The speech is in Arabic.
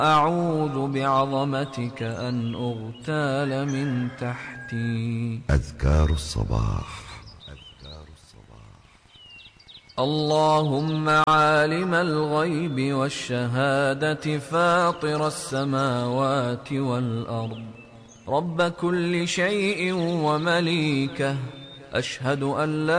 أعوذ بعظمتك أن أغتال من تحتي. أذكار الصباح. اللهم عالم الغيب والشهادة فاطر السماوات والأرض رب كل شيء ومليكه، أشهد أن لا